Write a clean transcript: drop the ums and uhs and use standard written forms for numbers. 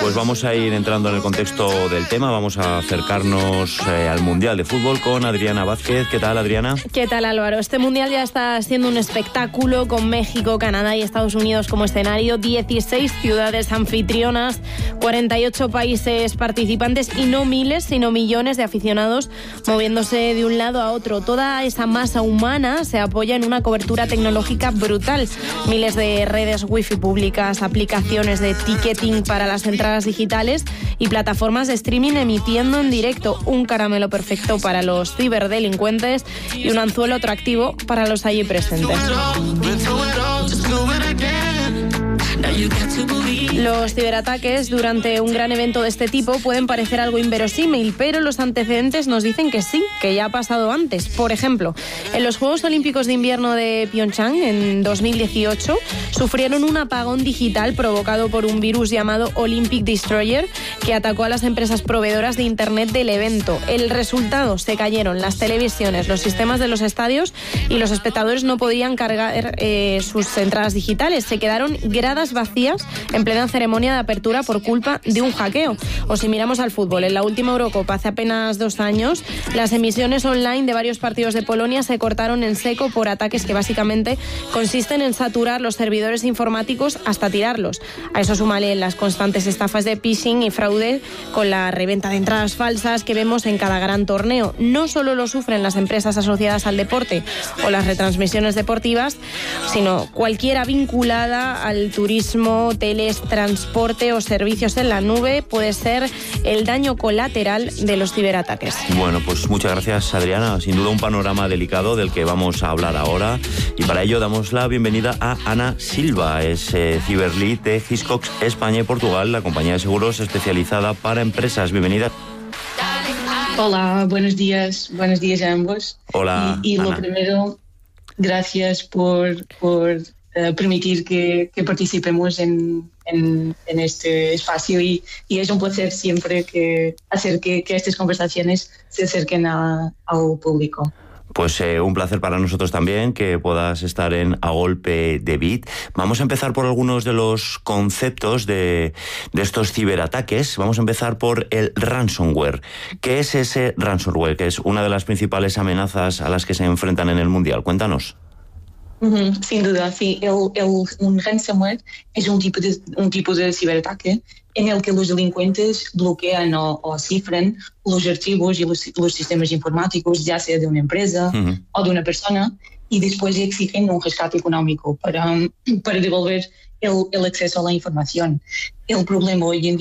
pues vamos a ir entrando en el contexto del tema. Vamos a acercarnos al Mundial de Fútbol con Adriana Vázquez. ¿Qué tal, Adriana? ¿Qué tal, Álvaro? Este Mundial ya está siendo un espectáculo con México, Canadá y Estados Unidos como escenario. 16 ciudades anfitrionas, 48 países participantes y no miles, sino millones de aficionados moviéndose de un lado a otro. Toda esa masa humana se apoya en una cobertura tecnológica brutal. Miles de redes wifi públicas, aplicaciones de ticketing para las entradas digitales y plataformas de streaming emitiendo en directo, un caramelo perfecto para los ciberdelincuentes y un anzuelo atractivo para los allí presentes. Los ciberataques durante un gran evento de este tipo pueden parecer algo inverosímil, pero los antecedentes nos dicen que sí, que ya ha pasado antes. Por ejemplo, en los Juegos Olímpicos de Invierno de Pyeongchang en 2018 sufrieron un apagón digital provocado por un virus llamado Olympic Destroyer que atacó a las empresas proveedoras de Internet del evento. El resultado: se cayeron las televisiones, los sistemas de los estadios y los espectadores no podían cargar sus entradas digitales. Se quedaron gradas vacías en plena ceremonia de apertura por culpa de un hackeo. O si miramos al fútbol, en la última Eurocopa hace apenas 2 años, las emisiones online de varios partidos de Polonia se cortaron en seco por ataques que básicamente consisten en saturar los servidores informáticos hasta tirarlos. A eso súmale las constantes estafas de phishing y fraude con la reventa de entradas falsas que vemos en cada gran torneo. No solo lo sufren las empresas asociadas al deporte o las retransmisiones deportivas, sino cualquiera vinculada al turismo, teles, transporte o servicios en la nube. Puede ser el daño colateral de los ciberataques. Bueno, pues muchas gracias, Adriana. Sin duda un panorama delicado del que vamos a hablar ahora, y para ello damos la bienvenida a Ana Silva. Es Cyberlead de Hiscox España y Portugal, la compañía de seguros especializada para empresas. Bienvenida. Hola, buenos días a ambos. Hola, y lo Ana. primero, gracias por permitir que participemos en este espacio, y es un placer siempre hacer que estas conversaciones se acerquen al público. Pues un placer para nosotros también que puedas estar en A Golpe de Bit. Vamos a empezar por algunos de los conceptos de estos ciberataques. Vamos a empezar por el ransomware. ¿Qué es ese ransomware? Que es una de las principales amenazas a las que se enfrentan en el Mundial. Cuéntanos. Sin duda, sí. Un ransomware es un tipo de ciberataque en el que los delincuentes bloquean o cifran los archivos y los sistemas informáticos, ya sea de una empresa o de una persona, y después exigen un rescate económico para devolver el acceso a la información. El problema hoy en